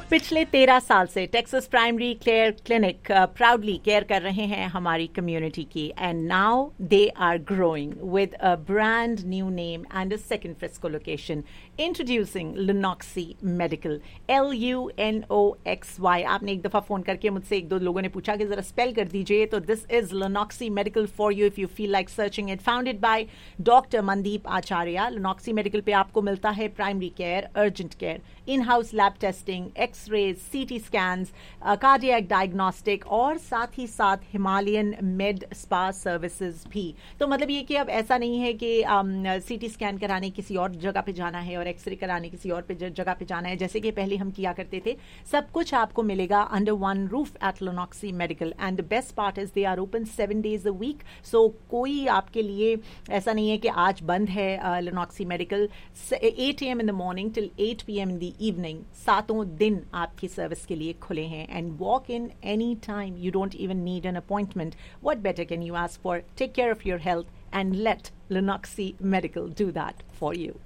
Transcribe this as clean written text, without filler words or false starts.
पिछले 13 साल से Texas primary care clinic proudly care कर रहे हैं हमारी कम्युनिटी की, and now they are growing with a brand new name and a second Frisco location. Introducing Lunoxi medical, LUNOXY. आपने एक दफा फोन करके मुझसे एक दो लोगों ने पूछा कि जरा स्पेल कर दीजिए, तो this is Lunoxi medical for you if you feel like searching it. Founded by doctor Mandeep Acharya. Lunoxi medical पे आपको मिलता है primary care, urgent care, in house lab testing, X-rays, सीटी स्कैन्स, कार्डियक डायग्नोस्टिक और साथ ही साथ हिमालयन मेड स्पा सर्विसेज भी. तो मतलब ये कि अब ऐसा नहीं है कि सीटी स्कैन कराने किसी और जगह पे जाना है और एक्सरे कराने किसी और जगह पे जाना है, जैसे कि पहले हम किया करते थे. सब कुछ आपको मिलेगा under one roof eight Lunoxi medical. And the best part is they are open 7 days a week. सो कोई आपके लिए ऐसा नहीं है कि आज बंद है Lunoxi medical. 8 AM in the morning till 8 PM in the evening, सातों दिन आपकी सर्विस के लिए खुले हैं. And walk in any time, you don't even need an appointment. What better can you ask for? Take care of your health and let Lunoxi Medical do that for you.